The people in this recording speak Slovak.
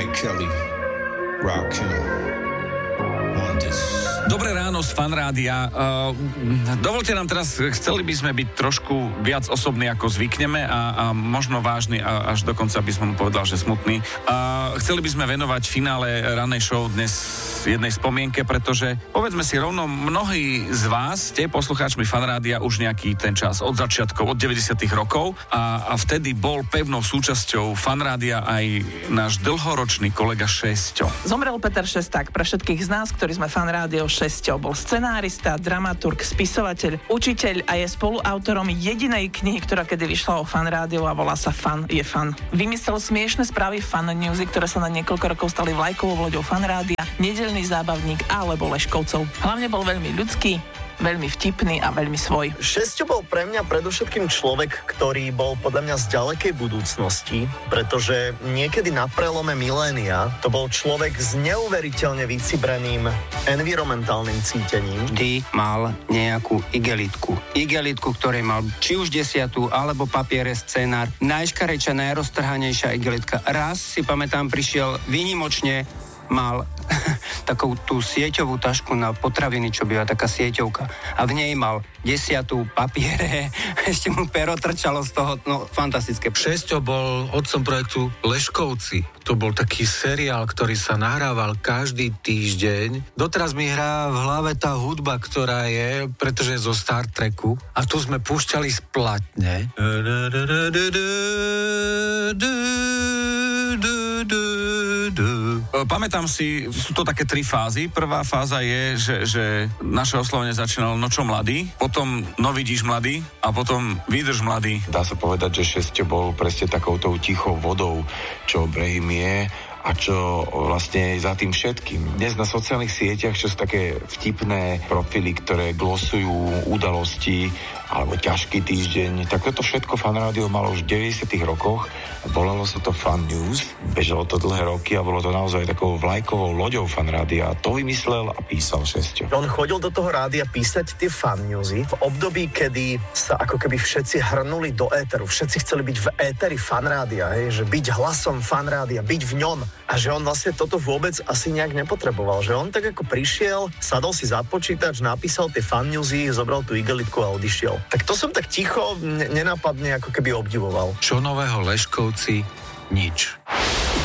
Mike Kelly, Rakim, Wonders. Dobré ráno z Fanrádia. Dovolte nám teraz, chceli by sme byť trošku viac osobní, ako zvykneme a možno vážni a až dokonca by som povedal, že smutný. Chceli by sme venovať finále ranej show dnes jednej spomienke, pretože povedzme si rovno, mnohí z vás ste poslucháčmi Fanrádia už nejaký ten čas od začiatkov, od 90. rokov a vtedy bol pevnou súčasťou Fanrádia aj náš dlhoročný kolega Šesťo. Zomrel Peter Šesták, pre všetkých z nás, ktorí sme Fanrádio. Šesťo bol scenárista, dramaturg, spisovateľ, učiteľ a je spoluautorom jedinej knihy, ktorá kedy vyšla o Fanrádiu a volá sa Fan je fan. Vymyslel smiešne správy Fan Newsy, ktoré sa na niekoľko rokov stali vlajkovou loďou Fanrádia, nedeľný zábavník alebo Leškovcov. Hlavne bol veľmi ľudský, veľmi vtipný a veľmi svoj. Šesťo bol pre mňa predovšetkým človek, ktorý bol podľa mňa z ďalekej budúcnosti, pretože niekedy na prelome milénia to bol človek s neuveriteľne vycibreným environmentálnym cítením. Vždy mal nejakú igelitku. Igelitku, ktorej mal či už 10. alebo papiere scenár. Najškarejšia, najroztrhanejšia igelitka. Raz si pamätám, prišiel výnimočne, mal takú tú sieťovú tašku na potraviny, čo býva taká sieťovka. A v nej mal 10. papiere, ešte mu pero trčalo z toho, no fantastické. Šesťo bol otcom projektu Leškovci. To bol taký seriál, ktorý sa nahrával každý týždeň. Doteraz mi hrá v hlave tá hudba, ktorá je, pretože je zo Star Treku. A tu sme púšťali splatne. Pamätám si, sú to také 3 fázy. Prvá fáza je, že naše oslovenie začínalo Nočo mladý, potom No vidíš mladý a potom Vydrž mladý. Dá sa povedať, že Šesťo bol presne takoutou tichou vodou, čo Brehym je a čo vlastne je za tým všetkým. Dnes na sociálnych sieťach, čo sú také vtipné profily, ktoré glosujú udalosti alebo ťažký týždeň, tak toto všetko Fanrádio malo už v 90. rokoch. Volalo sa to Fan News, bežalo to dlhé roky a bolo to naozaj takou vlajkovou loďou Fanrádia. A to vymyslel a písal Šesťo. On chodil do toho rádia písať tie Fan Newsy v období, kedy sa ako keby všetci hrnuli do éteru. Všetci chceli byť v éteri Fanrádia, že byť hlasom Fanrádia, byť v ňom. A že on vlastne toto vôbec asi nejak nepotreboval. Že on tak ako prišiel, sadol si za počítač, napísal tie Fan Newsy, zobral tú igelitku a odišiel. Tak to som tak ticho, nenápadne ako keby obdivoval. Čo nového Leškovci? Nič.